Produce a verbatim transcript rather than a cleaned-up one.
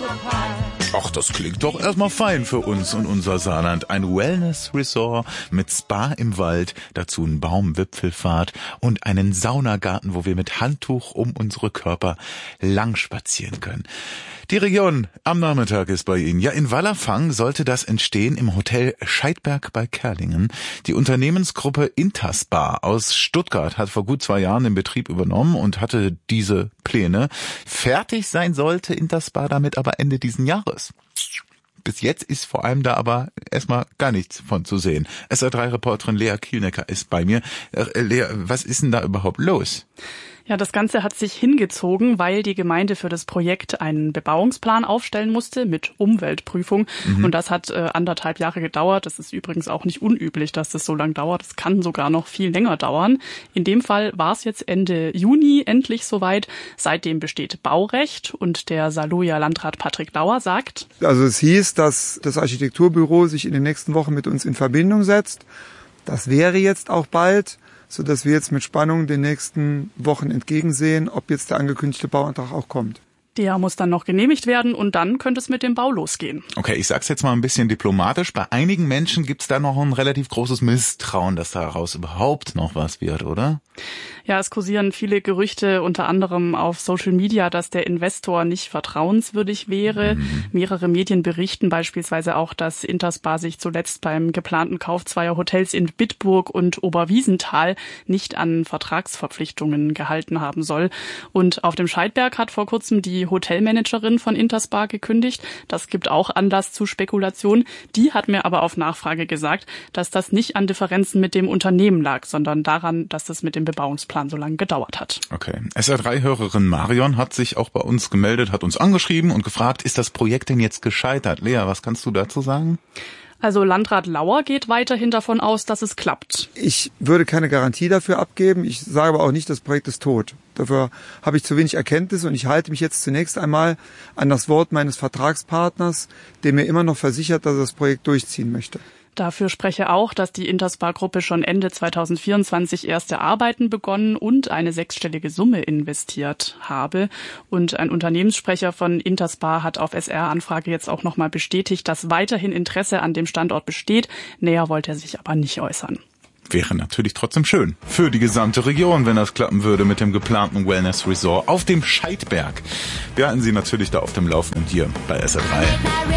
Ach, das klingt doch erstmal fein für uns und unser Saarland. Ein Wellness-Resort mit Spa im Wald, dazu ein Baumwipfelfahrt und einen Saunagarten, wo wir mit Handtuch um unsere Körper lang spazieren können. Die Region am Nachmittag ist bei Ihnen. Ja, in Wallerfang sollte das entstehen im Hotel Scheidberg bei Kerlingen. Die Unternehmensgruppe Interspa aus Stuttgart hat vor gut zwei Jahren den Betrieb übernommen und hatte diese Pläne. Fertig sein sollte Interspa damit aber Ende diesen Jahres. Bis jetzt ist vor allem da aber erstmal gar nichts von zu sehen. S R drei Reporterin Lea Kielnecker ist bei mir. Äh, Lea, was ist denn da überhaupt los? Ja, das Ganze hat sich hingezogen, weil die Gemeinde für das Projekt einen Bebauungsplan aufstellen musste mit Umweltprüfung. Mhm. Und das hat äh, anderthalb Jahre gedauert. Das ist übrigens auch nicht unüblich, dass das so lang dauert. Das kann sogar noch viel länger dauern. In dem Fall war es jetzt Ende Juni endlich soweit. Seitdem besteht Baurecht und der Saarlouier Landrat Patrick Lauer sagt: Also es hieß, dass das Architekturbüro sich in den nächsten Wochen mit uns in Verbindung setzt. Das wäre jetzt auch bald, sodass wir jetzt mit Spannung den nächsten Wochen entgegensehen, ob jetzt der angekündigte Bauantrag auch kommt. Der muss dann noch genehmigt werden und dann könnte es mit dem Bau losgehen. Okay, ich sag's jetzt mal ein bisschen diplomatisch. Bei einigen Menschen gibt's da noch ein relativ großes Misstrauen, dass daraus überhaupt noch was wird, oder? Ja, es kursieren viele Gerüchte, unter anderem auf Social Media, dass der Investor nicht vertrauenswürdig wäre. Mhm. Mehrere Medien berichten beispielsweise auch, dass Interspa sich zuletzt beim geplanten Kauf zweier Hotels in Bitburg und Oberwiesenthal nicht an Vertragsverpflichtungen gehalten haben soll. Und auf dem Scheidberg hat vor kurzem die Hotelmanagerin von Interspa gekündigt. Das gibt auch Anlass zu Spekulationen. Die hat mir aber auf Nachfrage gesagt, dass das nicht an Differenzen mit dem Unternehmen lag, sondern daran, dass das mit dem Bebauungsplan so lange gedauert hat. Okay. S R drei Hörerin Marion hat sich auch bei uns gemeldet, hat uns angeschrieben und gefragt, ist das Projekt denn jetzt gescheitert? Lea, was kannst du dazu sagen? Also Landrat Lauer geht weiterhin davon aus, dass es klappt. Ich würde keine Garantie dafür abgeben. Ich sage aber auch nicht, das Projekt ist tot. Dafür habe ich zu wenig Erkenntnis und ich halte mich jetzt zunächst einmal an das Wort meines Vertragspartners, der mir immer noch versichert, dass er das Projekt durchziehen möchte. Dafür spreche auch, dass die Interspa-Gruppe schon Ende zweitausendvierundzwanzig erste Arbeiten begonnen und eine sechsstellige Summe investiert habe. Und ein Unternehmenssprecher von Interspa hat auf S R-Anfrage jetzt auch nochmal bestätigt, dass weiterhin Interesse an dem Standort besteht. Näher wollte er sich aber nicht äußern. Wäre natürlich trotzdem schön für die gesamte Region, wenn das klappen würde mit dem geplanten Wellness Resort auf dem Scheidberg. Wir halten Sie natürlich da auf dem Laufenden hier bei S R drei.